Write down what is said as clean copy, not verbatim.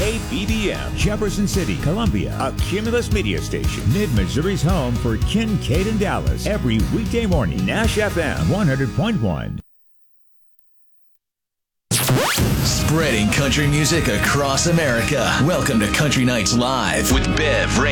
KBBM, Jefferson City, Columbia, a Cumulus media station. Mid-Missouri's home for Kincaid and Dallas. Every weekday morning, Nash FM 100.1. Spreading country music across America. Welcome to Country Nights Live with Bev Ray.